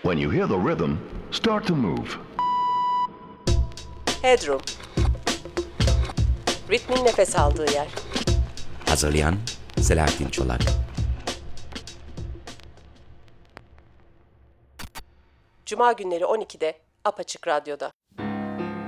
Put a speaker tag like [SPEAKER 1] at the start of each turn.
[SPEAKER 1] When you hear the rhythm, start to move.
[SPEAKER 2] Headroom. Ritmin nefes aldığı yer.
[SPEAKER 3] Hazırlayan Selahattin Çolak.
[SPEAKER 2] Cuma günleri 12'de Apaçık Radyo'da.